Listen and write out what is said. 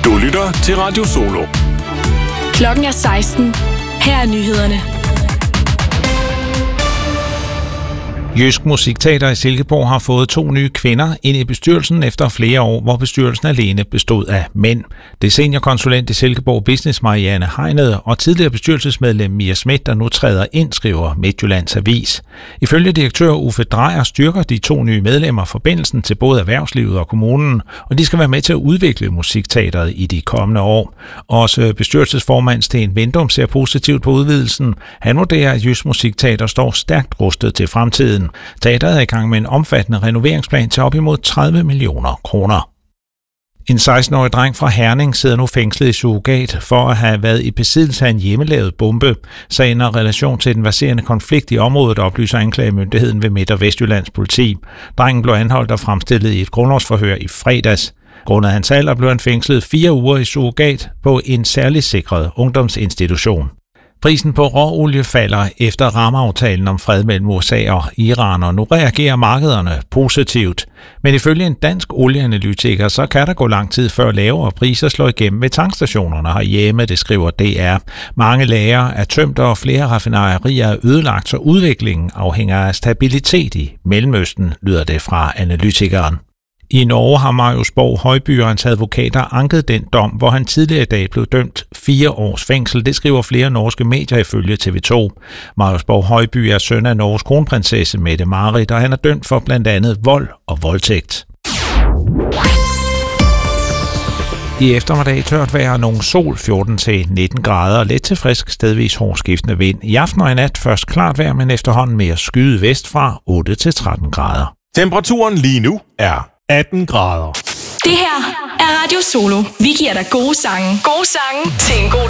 Du lytter til Radio Solo. Klokken er 16. Her er nyhederne. Jysk Musikteater i Silkeborg har fået 2 nye kvinder ind i bestyrelsen efter flere år, hvor bestyrelsen alene bestod af mænd. Det er seniorkonsulent i Silkeborg Business Marianne Hegnet og tidligere bestyrelsesmedlem Mia Schmidt, der nu træder ind, skriver Midtjyllands Avis. Ifølge direktør Uffe Drejer styrker de 2 nye medlemmer forbindelsen til både erhvervslivet og kommunen, og de skal være med til at udvikle musikteateret i de kommende år. Også bestyrelsesformand Sten Vindum ser positivt på udvidelsen. Han vurderer, at Jysk Musikteater står stærkt rustet til fremtiden. Teateret er i gang med en omfattende renoveringsplan til op imod 30 millioner kroner. En 16-årig dreng fra Herning sidder nu fængslet i surrogat for at have været i besiddelse af en hjemmelavet bombe. Sagen har relation til den verserende konflikt i området, oplyser anklagemyndigheden ved Midt- og Vestjyllands politi. Drengen blev anholdt og fremstillet i et grundlovsforhør i fredags. Grundet hans alder blev han fængslet 4 uger i surrogat på en særligt sikret ungdomsinstitution. Prisen på råolie falder efter rammeaftalen om fred mellem USA og Iran, og nu reagerer markederne positivt. Men ifølge en dansk olieanalytiker, så kan der gå lang tid før lavere priser slår igennem ved tankstationerne herhjemme, det skriver DR. Mange lagre er tømt, og flere raffinaderier er ødelagt, så udviklingen afhænger af stabilitet i Mellemøsten, lyder det fra analytikeren. I Norge har Marius Borg Højby og hans advokater anket den dom, hvor han tidligere i dag blev dømt 4 års fængsel. Det skriver flere norske medier ifølge TV2. Marius Borg Højby er søn af Norges kronprinsesse Mette-Marit, og han er dømt for blandt andet vold og voldtægt. I eftermiddag tørt vejr, nogen sol 14-19 grader, let til frisk, stedvis hårdskiftende vind. I aften og i nat først klart vejr, men efterhånden mere skyet vestfra 8-13 grader. Temperaturen lige nu er 18 grader. Det her er Radio Solo. Vi giver dig gode sange. Gode sange til en god